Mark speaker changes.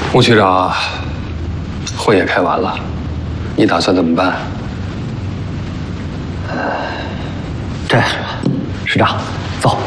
Speaker 1: 吴局长，会也开完了，你打算怎么办？
Speaker 2: 这样，师长，走。